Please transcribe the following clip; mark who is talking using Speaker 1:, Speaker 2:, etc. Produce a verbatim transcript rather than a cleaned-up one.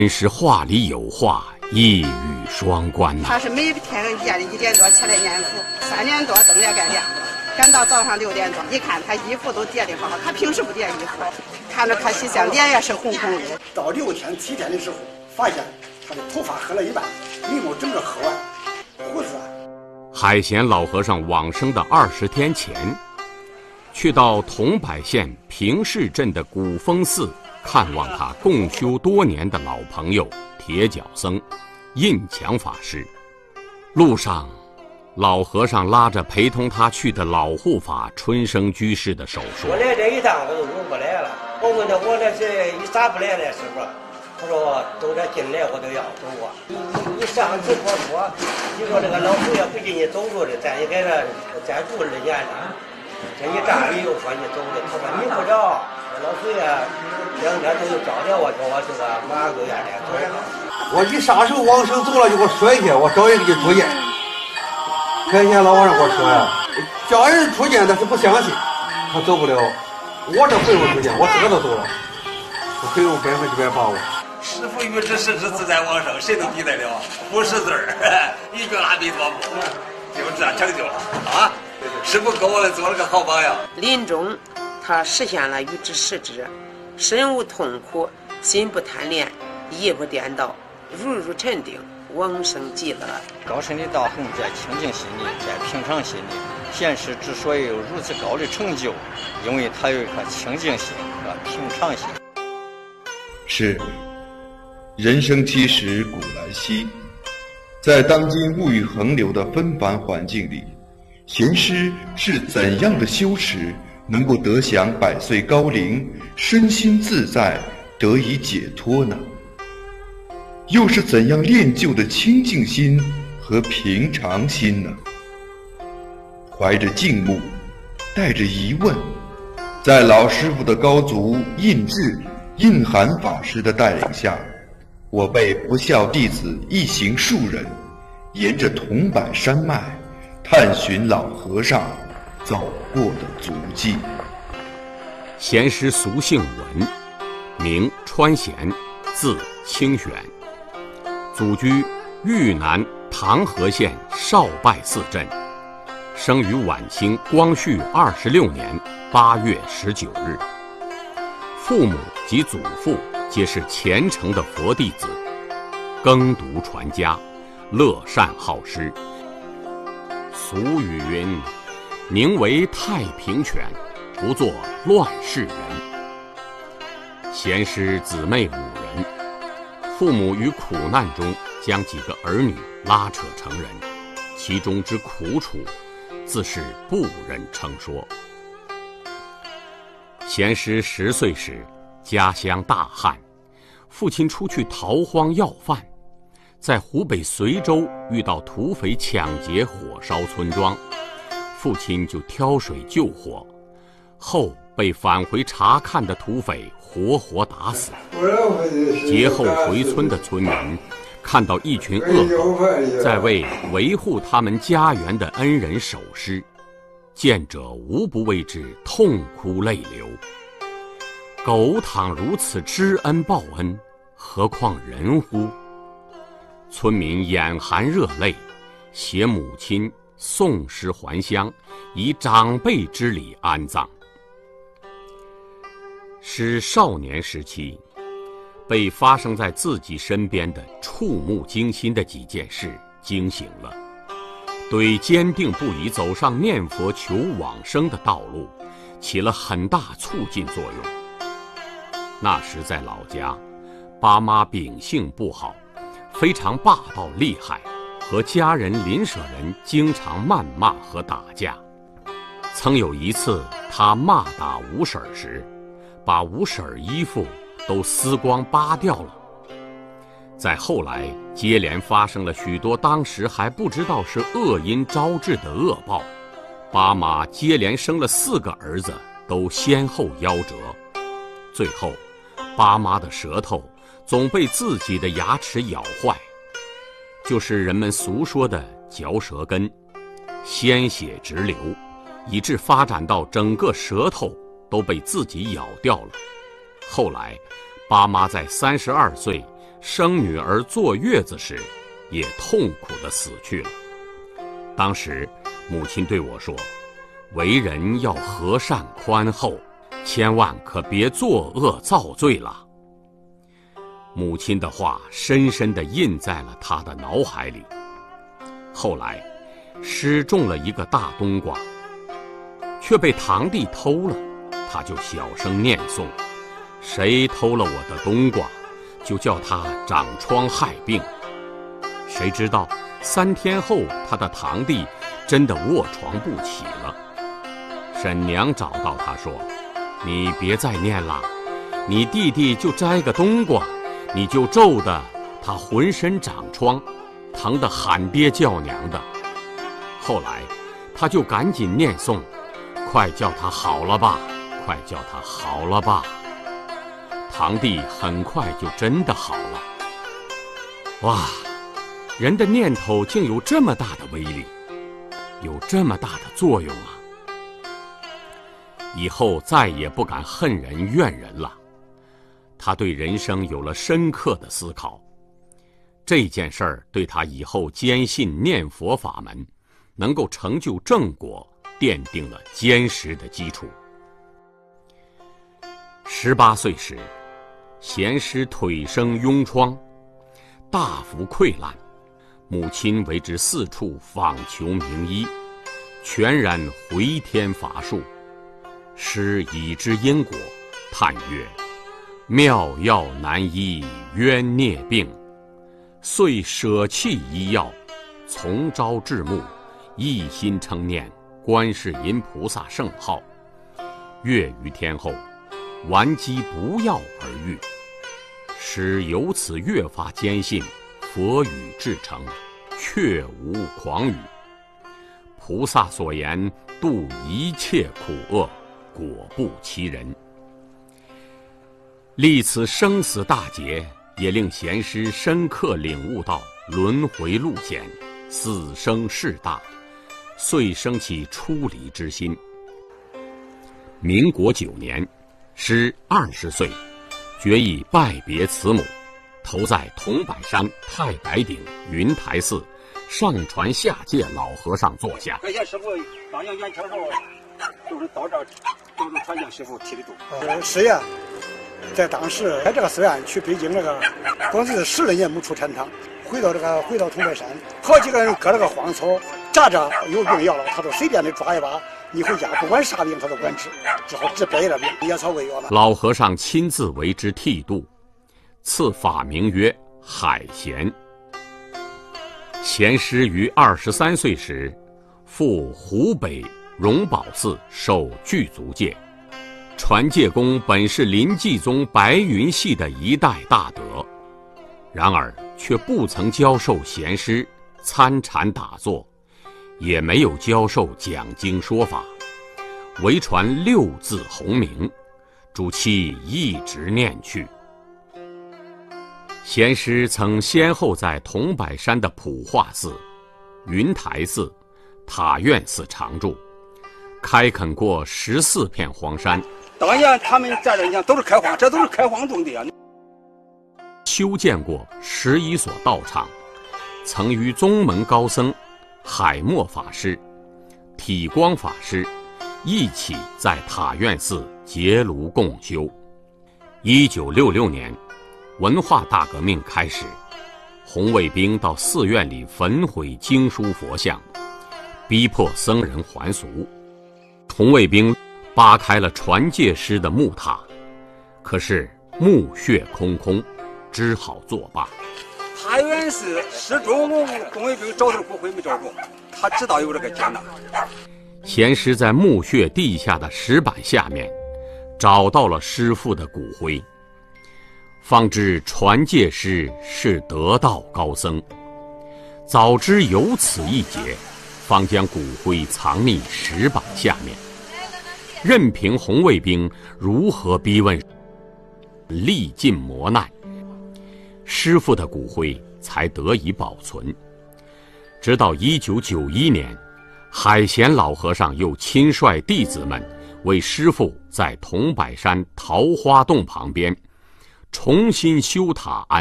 Speaker 1: 真是话里有话，一语双关呐、啊。
Speaker 2: 他是每天夜里一点多起来念书，三点多灯也该亮了，赶到早上六点钟，一看他衣服都叠得好好，他平时不叠衣服，看着他洗相，脸也是红红的。
Speaker 3: 到六天七天的时候，发现他的头发黑了一半，眉毛整个黑完，胡子。
Speaker 1: 海贤老和尚往生的二十天前，去到桐柏县平市镇的古峰寺看望他共修多年的老朋友铁脚僧印强法师。路上，老和尚拉着陪同他去的老护法春生居士的手说：“
Speaker 4: 我来这一趟我就入不来了。我问他我这是一咋不来了，师傅？他说都这进来我都要走啊。你你你上次我说，你说这个老祖爷不进去走路的，咱也给他再住二年了。这一站你又说你走的，他说你不着。”老师呀，两天都找着我，说我这个马上就要来走了。
Speaker 5: 我一撒手往生走了，就给我摔下，我找人给出见。开天老和尚给我说呀，叫人出见他是不相信，他走不了。我这不用出见，我自个都走了，我很有百分之百把握。
Speaker 6: 师父与之实之自在往生，谁能抵得了？不识字儿，一句阿弥陀佛，就这样成就了啊！师父给我做了个好榜样。
Speaker 7: 临终。他实现了与之实之，身无痛苦，心不贪恋，意不颠倒，如如沉定，往生极乐。
Speaker 8: 高深的道行在清净心里，在平常心里。贤师之所以有如此高的成就，因为他有一颗清净心和平常心。
Speaker 9: 是，人生七十古来稀，在当今物欲横流的纷繁环境里，贤师是怎样的修持能够得享百岁高龄，身心自在，得以解脱呢？又是怎样练就的清净心和平常心呢？怀着敬慕，带着疑问，在老师傅的高足印智、印涵法师的带领下，我辈不孝弟子一行数人，沿着桐柏山脉，探寻老和尚走过的足迹。
Speaker 1: 贤师俗姓文，名川贤，字清玄，祖居豫南唐河县少拜寺镇，生于晚清光绪二十六年八月十九日。父母及祖父皆是虔诚的佛弟子，耕读传家，乐善好施。俗语云：宁为太平犬，不做乱世人。贤师姊妹五人，父母于苦难中将几个儿女拉扯成人，其中之苦楚，自是不忍称说。贤师十岁时，家乡大旱，父亲出去逃荒要饭，在湖北随州遇到土匪抢劫火烧村庄，父亲就挑水救火，后被返回查看的土匪活活打死。劫后回村的村民看到一群恶狗在为维护他们家园的恩人守尸，见者无不为之痛哭泪流。狗倘如此知恩报恩，何况人乎？村民眼含热泪，携母亲送尸还乡，以长辈之礼安葬。师少年时期，被发生在自己身边的触目惊心的几件事惊醒了，对坚定不移走上念佛求往生的道路起了很大促进作用。那时在老家，爸妈秉性不好，非常霸道厉害，和家人邻舍人经常谩骂和打架。曾有一次他骂打五婶时，把五婶衣服都撕光扒掉了。再后来接连发生了许多当时还不知道是恶因招致的恶报，爸妈接连生了四个儿子，都先后夭折。最后爸妈的舌头总被自己的牙齿咬坏，就是人们俗说的嚼舌根，鲜血直流，以致发展到整个舌头都被自己咬掉了。后来爸妈在三十二岁生女儿坐月子时，也痛苦地死去了。当时母亲对我说，为人要和善宽厚，千万可别作恶造罪了。母亲的话深深地印在了他的脑海里。后来师种了一个大冬瓜，却被堂弟偷了，他就小声念诵，谁偷了我的冬瓜，就叫他长疮害病。谁知道三天后，他的堂弟真的卧床不起了。婶娘找到他说，你别再念了，你弟弟就摘个冬瓜，你就咒得他浑身长疮，疼得喊爹叫娘的。后来他就赶紧念诵，快叫他好了吧，快叫他好了吧。堂弟很快就真的好了。哇，人的念头竟有这么大的威力，有这么大的作用啊！以后再也不敢恨人怨人了。他对人生有了深刻的思考，这件事儿对他以后坚信念佛法门能够成就正果奠定了坚实的基础。十八岁时，贤师腿生痈疮，大幅溃烂，母亲为之四处访求名医，全然回天乏术。师已知因果，叹曰：妙药难医冤孽病，遂舍弃医药，从朝至暮，一心称念观世音菩萨圣号。月余天后，顽疾不药而愈。师由此越发坚信佛语至诚，确无诳语。菩萨所言度一切苦厄，果不其人。历此生死大劫，也令贤师深刻领悟到轮回路险，死生事大，遂生起出离之心。民国九年，师二十岁，决意拜别慈母，投在桐柏山太白顶云台寺上传下界老和尚座下。
Speaker 3: 感谢师傅当年元朝时候，就是到这儿，都是传教师傅提的住。呃，师爷在当时在这个寺院去北京那个，光是十来年没出禅堂，回到这个回到桐柏山，好几个人割了个荒草，扎着有病要了，他说随便的抓一把，你回家不管啥病他都管治，只好治别的病，野草为药嘛。
Speaker 1: 老和尚亲自为之剃度，赐法名曰海贤。贤师于二十三岁时，赴湖北荣宝寺受具足戒。传戒公本是临济宗白云系的一代大德，然而却不曾教授贤师参禅打坐，也没有教授讲经说法，唯传六字洪名，主其一直念去。贤师曾先后在桐柏山的普化寺、云台寺、塔院寺常住，开垦过十四片荒山。
Speaker 3: 当年他们在这，你看都是开荒，这都是开荒种地啊。
Speaker 1: 修建过十一所道场，曾与宗门高僧海默法师、体光法师一起在塔院寺结庐共修。一九六六年，文化大革命开始，红卫兵到寺院里焚毁经书佛像，逼迫僧人还俗。红卫兵扒开了传戒师的木塔，可是墓穴空空，只好作罢。
Speaker 3: 塔院寺始终红卫兵找着骨灰没找着，他知道有这个艰难。
Speaker 1: 贤师在墓穴地下的石板下面找到了师父的骨灰，方知传戒师是得道高僧。早知有此一劫，方将骨灰藏匿石板下面，任凭红卫兵如何逼问，历尽磨难，师父的骨灰才得以保存。直到一九九一年，海贤老和尚又亲率弟子们为师父在桐柏山桃花洞旁边重新修塔安